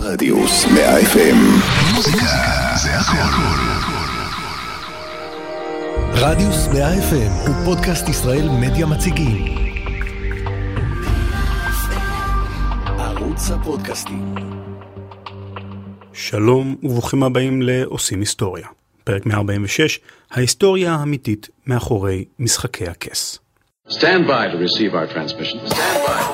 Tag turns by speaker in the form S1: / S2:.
S1: רדיוס 100 FM. מוזיקה זה הכל. רדיוס 100 FM הוא פודקאסט ישראל מדיה מציגים. ערוץ הפודקאסטים. שלום וברוכים הבאים לעושים היסטוריה. פרק 146, ההיסטוריה האמיתית מאחורי משחקי הכס.
S2: Stand by to receive our transmission. Stand by.